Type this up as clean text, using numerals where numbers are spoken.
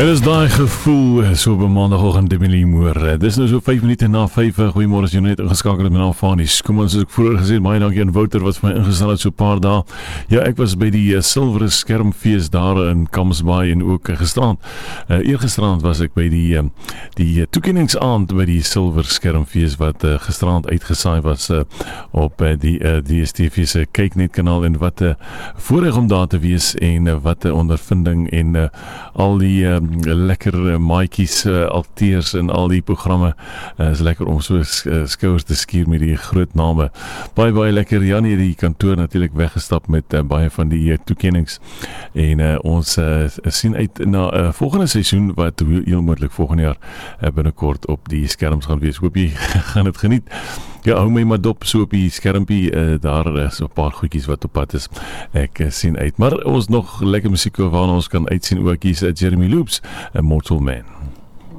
Het is daai gevoel so op 'n maandagooggend Emily Moore. Dis nou so 5 minute na 5. Goeiemôre as jy net ingeskakel het met naam van die Kom ons het vroeër gesê baie dankie aan Wouter wat vir my ingestel het so 'n paar dae. Ja, ek was by die Silwer Skermfees daar in Kamsbaai en ook gisterand. Eergisterand was ek by die toekenningsaand by die Silwer Skermfees wat gisterand uitgesaai was op die DStv se Kyknet kanaal en wat voorreg om daar te wees en wat 'n ondervinding en al die lekker maatjies, akteurs en al die programme. Is lekker om so skouers te skuur met die groot name. Baie lekker. Janie die kantoor natuurlik weggestap met baie van die toekennings en ons sien uit na volgende seisoen wat heel moontlik volgende jaar binnekort op die skerms gaan wees. Hoop jy gaan dit geniet. Ja, hou my maar dop so op die skermpie, daar is 'n paar goedjies wat op pad is. Ek sien uit. Maar ons nog lekker musiek waarna ons kan uitsien ook. Hier's Jeremy Loops, 'n Mortal Man.